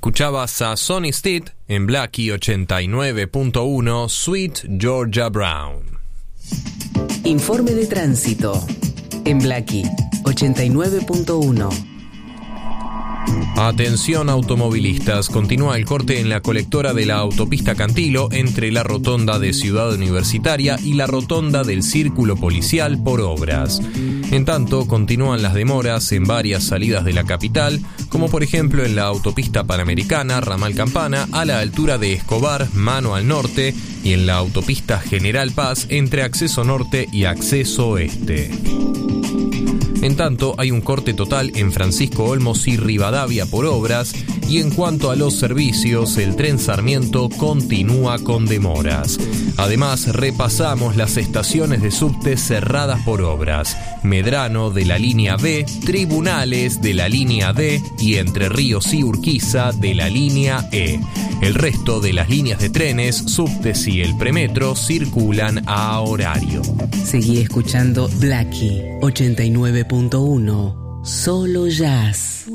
Escuchabas a Sonny Stitt en Blackie 89.1, Sweet Georgia Brown. Informe de tránsito en Blackie 89.1. Atención automovilistas, continúa el corte en la colectora de la autopista Cantilo entre la rotonda de Ciudad Universitaria y la rotonda del Círculo Policial por obras. En tanto, continúan las demoras en varias salidas de la capital, como por ejemplo en la autopista Panamericana, ramal Campana, a la altura de Escobar, mano al norte, y en la autopista General Paz entre acceso norte y acceso oeste. En tanto, hay un corte total en Francisco Olmos y Rivadavia por obras, y en cuanto a los servicios, el tren Sarmiento continúa con demoras. Además, repasamos las estaciones de subte cerradas por obras: Medrano de la línea B, Tribunales de la línea D y Entre Ríos y Urquiza de la línea E. El resto de las líneas de trenes, subtes y el premetro circulan a horario. Seguí escuchando Blackie 89.1, solo jazz.